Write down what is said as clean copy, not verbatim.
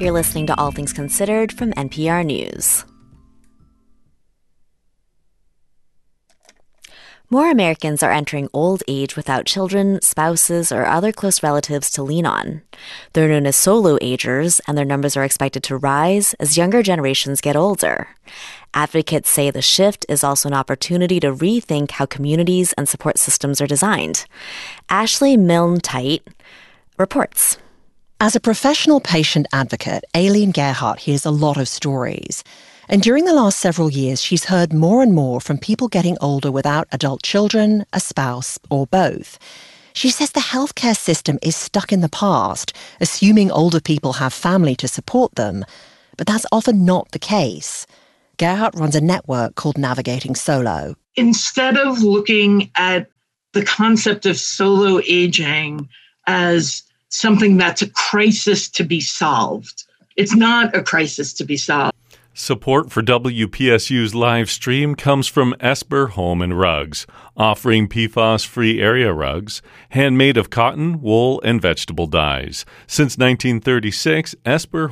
You're listening to All Things Considered from NPR News. More Americans are entering old age without children, spouses, or other close relatives to lean on. They're known as solo agers, and their numbers are expected to rise as younger generations get older. Advocates say the shift is also an opportunity to rethink how communities and support systems are designed. Ashley Milne-Tite reports. As a professional patient advocate, Aileen Gerhardt hears a lot of stories. And during the last several years, she's heard more and more from people getting older without adult children, a spouse, or both. She says the healthcare system is stuck in the past, assuming older people have family to support them. But that's often not the case. Gerhardt runs a network called Navigating Solo. Instead of looking at the concept of solo aging as something that's a crisis to be solved, it's not a crisis to be solved. Support for WPSU's live stream comes from Esper Home and Rugs, offering PFAS-free area rugs, handmade of cotton, wool, and vegetable dyes. Since 1936, Esper